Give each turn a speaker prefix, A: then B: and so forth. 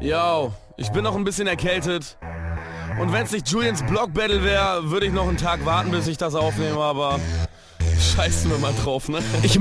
A: Yo, ich bin noch ein bisschen erkältet. Und wenn es nicht Julians Block-Battle wäre, würde ich noch einen Tag warten, bis ich das aufnehme, aber scheißen wir mal drauf, ne?